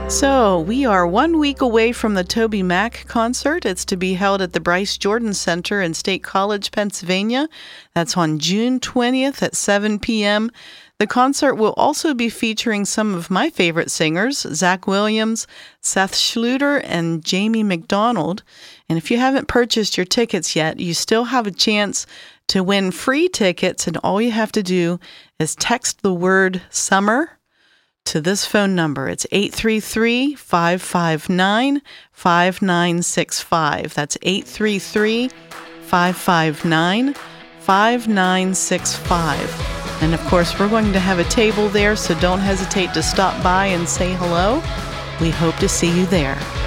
So, we are 1 week away from the Toby Mac concert. It's to be held at the Bryce Jordan Center in State College, Pennsylvania. That's on June 20th at 7 p.m. The concert will also be featuring some of my favorite singers, Zach Williams, Seth Schluter, and Jamie McDonald. And if you haven't purchased your tickets yet, you still have a chance to win free tickets, and all you have to do is text the word summer to this phone number. It's 833-559-5965. That's 833-559-5965. And of course, we're going to have a table there, so don't hesitate to stop by and say hello. We hope to see you there.